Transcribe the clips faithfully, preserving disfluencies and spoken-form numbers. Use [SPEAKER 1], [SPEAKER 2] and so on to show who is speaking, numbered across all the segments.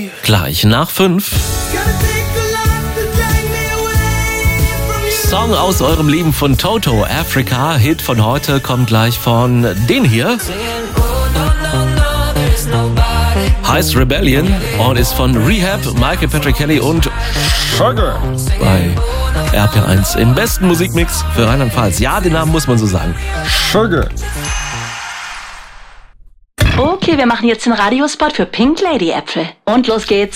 [SPEAKER 1] Gleich nach fünf. Song aus eurem Leben von Toto, Africa. Hit von heute kommt gleich von den hier. Heißt Rebellion und ist von Rehab, Michael Patrick Kelly und Sugar bei R P eins im besten Musikmix für Rheinland-Pfalz. Ja, den Namen muss man so sagen. Sugar.
[SPEAKER 2] Okay, wir machen jetzt den Radiospot für Pink Lady Äpfel. Und los geht's.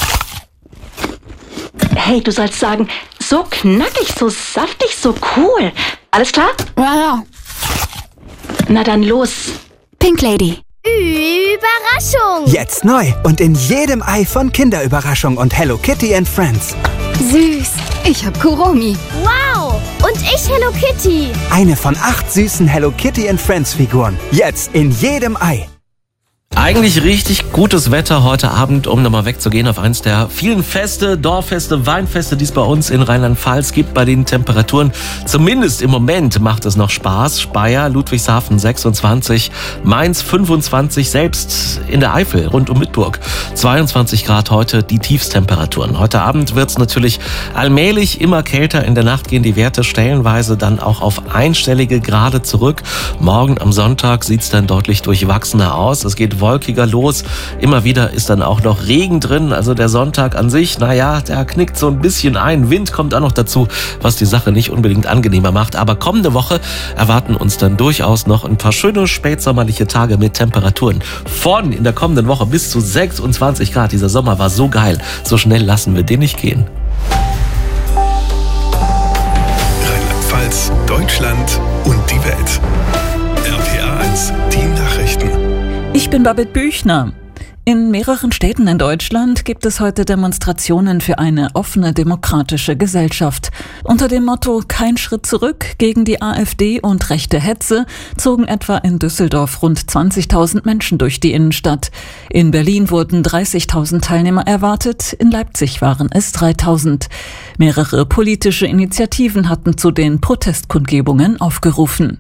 [SPEAKER 2] Hey, du sollst sagen, so knackig, so saftig, so cool. Alles klar?
[SPEAKER 3] Ja, ja.
[SPEAKER 2] Na dann los.
[SPEAKER 3] Pink Lady.
[SPEAKER 4] Überraschung!
[SPEAKER 5] Jetzt neu und in jedem Ei von Kinderüberraschung und Hello Kitty and Friends.
[SPEAKER 3] Süß. Ich hab Kuromi.
[SPEAKER 4] Wow! Und ich Hello Kitty.
[SPEAKER 5] Eine von acht süßen Hello Kitty and Friends Figuren. Jetzt in jedem Ei.
[SPEAKER 1] Eigentlich richtig gutes Wetter heute Abend, um nochmal wegzugehen auf eins der vielen Feste, Dorffeste, Weinfeste, die es bei uns in Rheinland-Pfalz gibt. Bei den Temperaturen, zumindest im Moment, macht es noch Spaß. Speyer, Ludwigshafen sechsundzwanzig, Mainz fünfundzwanzig, selbst in der Eifel rund um Bitburg zweiundzwanzig Grad heute die Tiefstemperaturen. Heute Abend wird es natürlich allmählich immer kälter. In der Nacht gehen die Werte stellenweise dann auch auf einstellige Grade zurück. Morgen am Sonntag sieht es dann deutlich durchwachsener aus. Es geht wolkiger los. Immer wieder ist dann auch noch Regen drin. Also der Sonntag an sich, naja, der knickt so ein bisschen ein. Wind kommt auch noch dazu, was die Sache nicht unbedingt angenehmer macht. Aber kommende Woche erwarten uns dann durchaus noch ein paar schöne spätsommerliche Tage mit Temperaturen von in der kommenden Woche bis zu sechsundzwanzig Grad. Dieser Sommer war so geil. So schnell lassen wir den nicht gehen.
[SPEAKER 6] Rheinland-Pfalz, Deutschland und die Welt. R P A eins, die Nachrichten.
[SPEAKER 7] Ich bin Babette Büchner. In mehreren Städten in Deutschland gibt es heute Demonstrationen für eine offene, demokratische Gesellschaft. Unter dem Motto "Kein Schritt zurück" gegen die AfD und rechte Hetze zogen etwa in Düsseldorf rund zwanzigtausend Menschen durch die Innenstadt. In Berlin wurden dreißigtausend Teilnehmer erwartet, in Leipzig waren es dreitausend. Mehrere politische Initiativen hatten zu den Protestkundgebungen aufgerufen.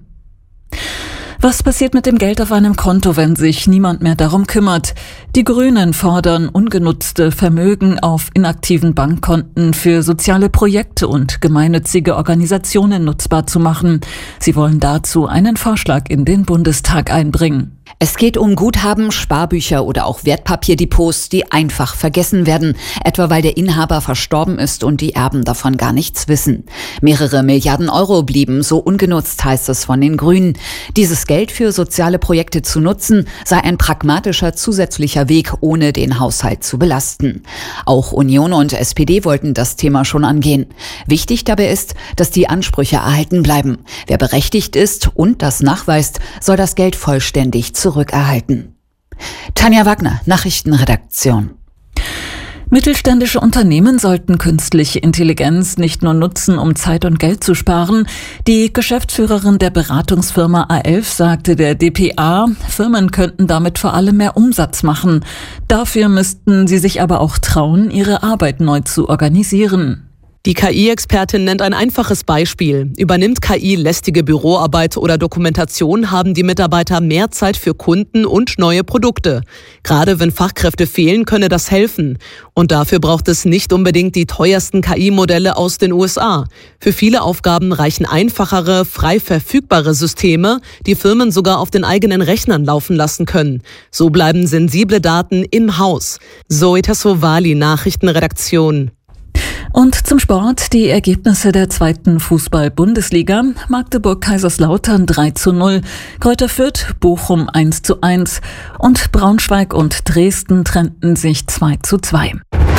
[SPEAKER 7] Was passiert mit dem Geld auf einem Konto, wenn sich niemand mehr darum kümmert? Die Grünen fordern, ungenutzte Vermögen auf inaktiven Bankkonten für soziale Projekte und gemeinnützige Organisationen nutzbar zu machen. Sie wollen dazu einen Vorschlag in den Bundestag einbringen.
[SPEAKER 8] Es geht um Guthaben, Sparbücher oder auch Wertpapierdepots, die einfach vergessen werden, etwa weil der Inhaber verstorben ist und die Erben davon gar nichts wissen. Mehrere Milliarden Euro blieben so ungenutzt, heißt es von den Grünen. Dieses Geld für soziale Projekte zu nutzen, sei ein pragmatischer zusätzlicher Weg, ohne den Haushalt zu belasten. Auch Union und S P D wollten das Thema schon angehen. Wichtig dabei ist, dass die Ansprüche erhalten bleiben. Wer berechtigt ist und das nachweist, soll das Geld vollständig zurückerhalten. Tanja Wagner, Nachrichtenredaktion.
[SPEAKER 7] Mittelständische Unternehmen sollten künstliche Intelligenz nicht nur nutzen, um Zeit und Geld zu sparen. Die Geschäftsführerin der Beratungsfirma A elf sagte der D P A, Firmen könnten damit vor allem mehr Umsatz machen. Dafür müssten sie sich aber auch trauen, ihre Arbeit neu zu organisieren.
[SPEAKER 9] Die K I-Expertin nennt ein einfaches Beispiel. Übernimmt K I lästige Büroarbeit oder Dokumentation, haben die Mitarbeiter mehr Zeit für Kunden und neue Produkte. Gerade wenn Fachkräfte fehlen, könne das helfen. Und dafür braucht es nicht unbedingt die teuersten K I-Modelle aus den U S A. Für viele Aufgaben reichen einfachere, frei verfügbare Systeme, die Firmen sogar auf den eigenen Rechnern laufen lassen können. So bleiben sensible Daten im Haus. Zoe Tassovali, Nachrichtenredaktion.
[SPEAKER 7] Und zum Sport die Ergebnisse der zweiten Fußball-Bundesliga. Magdeburg-Kaiserslautern drei zu null, Greuther Fürth, Bochum eins zu eins und Braunschweig und Dresden trennten sich zwei zu zwei.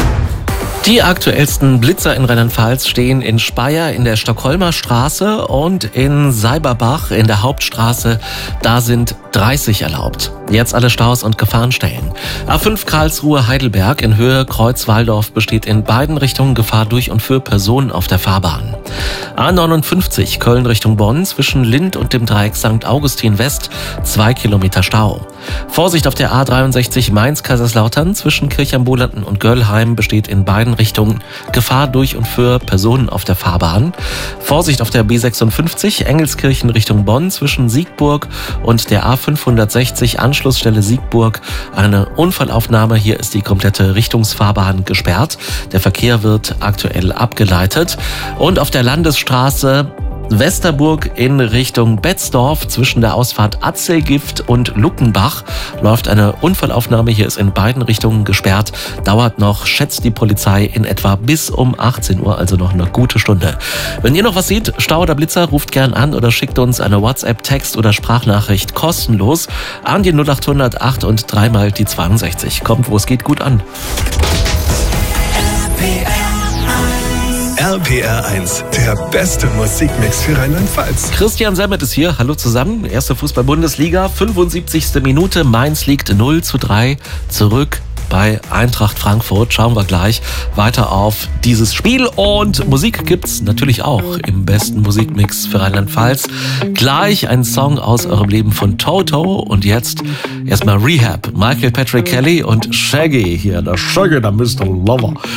[SPEAKER 1] Die aktuellsten Blitzer in Rheinland-Pfalz stehen in Speyer in der Stockholmer Straße und in Seiberbach in der Hauptstraße. Da sind dreißig erlaubt. Jetzt alle Staus und Gefahrenstellen. A fünf Karlsruhe-Heidelberg in Höhe Kreuz-Walldorf besteht in beiden Richtungen Gefahr durch und für Personen auf der Fahrbahn. A neunundfünfzig Köln Richtung Bonn zwischen Lind und dem Dreieck Sankt Augustin West, zwei Kilometer Stau. Vorsicht auf der A dreiundsechzig Mainz-Kaiserslautern zwischen Kirchheimbolanden und Göllheim besteht in beiden Richtungen Gefahr durch und für Personen auf der Fahrbahn. Vorsicht auf der B sechsundfünfzig Engelskirchen Richtung Bonn zwischen Siegburg und der A fünfhundertsechzig Anschlussstelle Siegburg. Eine Unfallaufnahme, hier ist die komplette Richtungsfahrbahn gesperrt. Der Verkehr wird aktuell abgeleitet. Und auf der Landesstraße Westerburg in Richtung Betzdorf zwischen der Ausfahrt Atzelgift und Luckenbach läuft eine Unfallaufnahme. Hier ist in beiden Richtungen gesperrt. Dauert noch, schätzt die Polizei, in etwa bis um achtzehn Uhr, also noch eine gute Stunde. Wenn ihr noch was seht, Stau oder Blitzer, ruft gern an oder schickt uns eine WhatsApp, Text oder Sprachnachricht kostenlos an die null achthundert acht und dreimal die zweiundsechzig. Kommt, wo es geht, gut an.
[SPEAKER 6] R P R eins, der beste Musikmix für Rheinland-Pfalz.
[SPEAKER 1] Christian Semmet ist hier. Hallo zusammen. Erste Fußball-Bundesliga, fünfundsiebzigste Minute. Mainz liegt null zu drei zurück bei Eintracht Frankfurt. Schauen wir gleich weiter auf dieses Spiel. Und Musik gibt's natürlich auch im besten Musikmix für Rheinland-Pfalz. Gleich ein Song aus eurem Leben von Toto. Und jetzt erstmal Rehab. Michael Patrick Kelly und Shaggy. Hier, der Shaggy, der Mister Lover.